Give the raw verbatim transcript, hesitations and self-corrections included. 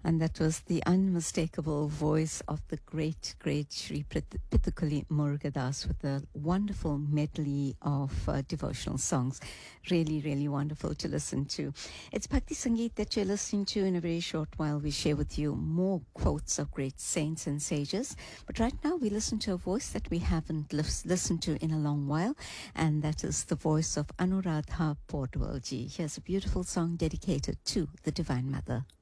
And that was the unmistakable voice of the great, great Sri Pit- Pittukuli Murugadas with a wonderful medley of uh, devotional songs. Really, really wonderful to listen to. It's Bhakti Sangeet that you're listening to. In a very short while, we share with you more quotes of great saints and sages. But right now, we listen to a voice that we haven't lis- listened to in a long while, and that is the voice of Anuradha Paudwal ji. Here's a beautiful song dedicated to the Divine Mother.